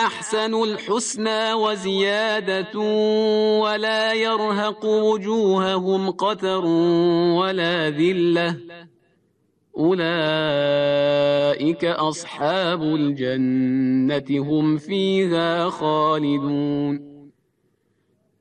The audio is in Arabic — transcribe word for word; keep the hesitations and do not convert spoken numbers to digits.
أحسن الحسنى وزيادة ولا يرهق وجوههم قتر ولا ذلة أولئك أصحاب الجنة هم فيها خالدون.